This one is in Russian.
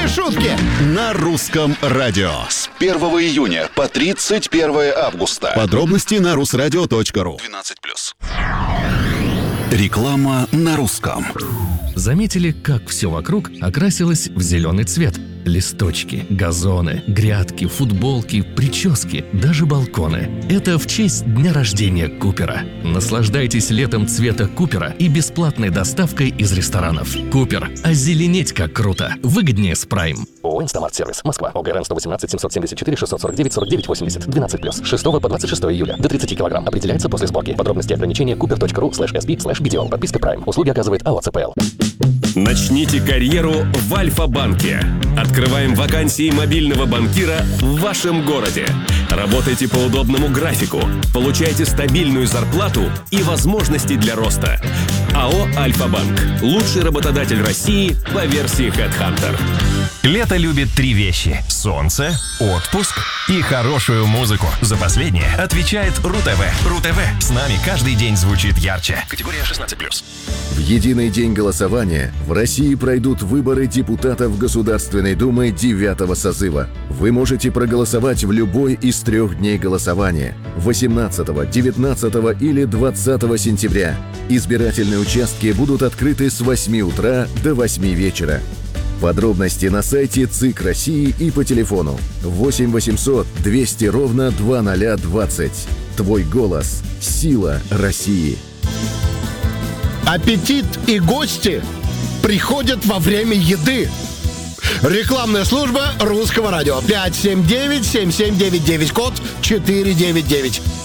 шутки на русском радио. С 1 июня по 31 августа. Подробности на rusradio.ru. 12+. Реклама на русском. Заметили, как все вокруг окрасилось в зеленый цвет? Листочки, газоны, грядки, футболки, прически, даже балконы. Это в честь дня рождения Купера. Наслаждайтесь летом цвета Купера и бесплатной доставкой из ресторанов. Купер. Озеленеть как круто. Выгоднее с Prime. ООО «Инстамарт-сервис». Москва. ОГРН 118 774 649 49 80. 12+. 6 по 26 июля. До 30 килограмм. Определяется после сборки. Подробности и ограничения cooper.ru/sp/BDO. Подписка Prime. Услуги оказывает АО «ЦПЛ». Начните карьеру в Альфа-банке. Открываем вакансии мобильного банкира в вашем городе. Работайте по удобному графику, получайте стабильную зарплату и возможности для роста. АО «Альфа-банк» – лучший работодатель России по версии HeadHunter. Лето любит 3 вещи: солнце, отпуск и хорошую музыку. За последнее отвечает РУ-ТВ. РУ-ТВ с нами каждый день звучит ярче. Категория 16+. В единый день голосования в России пройдут выборы депутатов Государственной Думы 9-го созыва. Вы можете проголосовать в любой из 3 дней голосования – 18, 19 или 20 сентября. Избирательные участки будут открыты с 8 утра до 8 вечера. Подробности на сайте ЦИК России и по телефону 8 800 200 ровно 2020. Твой голос – сила России. Аппетит и гости приходят во время еды. Рекламная служба Русского радио. 579-7799, код 499.